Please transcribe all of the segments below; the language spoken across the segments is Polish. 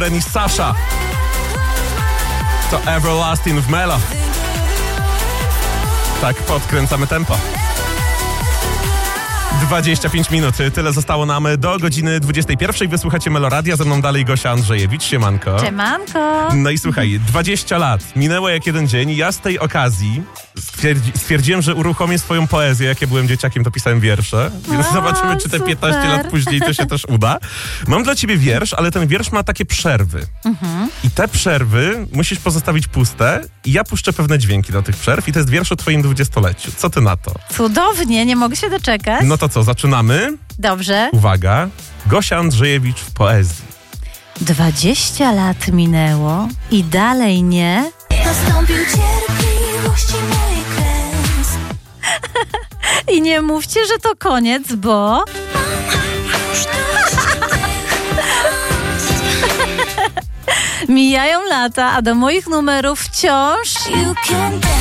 Denis Sasha. To Everlasting w Melo. Tak, podkręcamy tempo. 25 minut. Tyle zostało nam do godziny 21. Wysłuchacie Meloradia. Ze mną dalej Gosia Andrzejewicz. Siemanko. Siemanko. No i słuchaj, 20 lat. Minęło jak jeden dzień i ja z tej okazji stwierdziłem, że uruchomię swoją poezję. Jak ja byłem dzieciakiem, to pisałem wiersze. Więc zobaczymy, czy te 15 lat później to się też uda. Mam dla ciebie wiersz, ale ten wiersz ma takie przerwy. I te przerwy musisz pozostawić puste i ja puszczę pewne dźwięki do tych przerw i to jest wiersz o twoim 20-leciu. Co ty na to? Cudownie, nie mogę się doczekać. No to co, zaczynamy? Dobrze. Uwaga, Gosia Andrzejewicz w poezji. 20 lat minęło i dalej nie... Nastąpił cierpliwości mój kres. I nie mówcie, że to koniec, bo... Już dość Mijają lata, a do moich numerów wciąż... You can dance.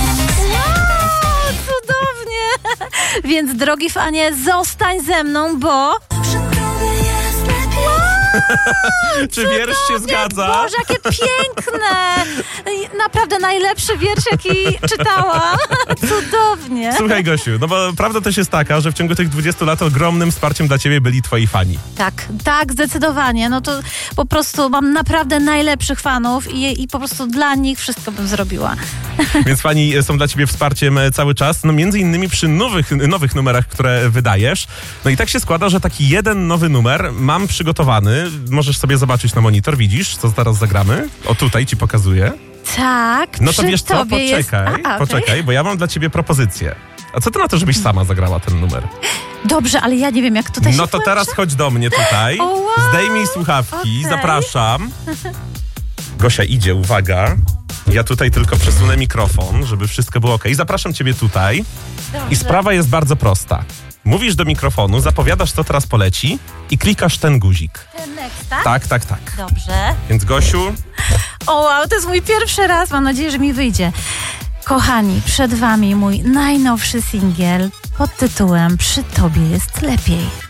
Cudownie! Więc drogi fanie, zostań ze mną, bo... Przy tobie jest lepiej. Czy wiersz się zgadza? Boże, jakie piękne! Naprawdę najlepszy wiersz, jaki czytałam. Cudownie. Słuchaj, Gosiu, no bo prawda też jest taka, że w ciągu tych 20 lat ogromnym wsparciem dla ciebie byli twoi fani. Tak, zdecydowanie. No to po prostu mam naprawdę najlepszych fanów i po prostu dla nich wszystko bym zrobiła. Więc fani są dla ciebie wsparciem cały czas, no między innymi przy nowych numerach, które wydajesz. No i tak się składa, że taki jeden nowy numer mam przygotowany. Możesz sobie zobaczyć na monitor, widzisz, co zaraz zagramy? O, tutaj ci pokazuję. Tak, No to przy wiesz co, tobie poczekaj, jest... bo ja mam dla ciebie propozycję. A co ty na to, żebyś sama zagrała ten numer? Dobrze, ale ja nie wiem, jak tutaj się No to teraz chodź do mnie tutaj, O, wow. zdejmij słuchawki, Okej. zapraszam. Gosia idzie, uwaga. Ja tutaj tylko przesunę mikrofon, żeby wszystko było okej. Zapraszam ciebie tutaj. I sprawa jest bardzo prosta. Mówisz do mikrofonu, zapowiadasz, co teraz poleci i klikasz ten guzik. Ten next, tak? Tak. Dobrze. Więc Gosiu, O wow, to jest mój pierwszy raz. Mam nadzieję, że mi wyjdzie. Kochani, przed wami mój najnowszy singiel pod tytułem Przy tobie jest lepiej.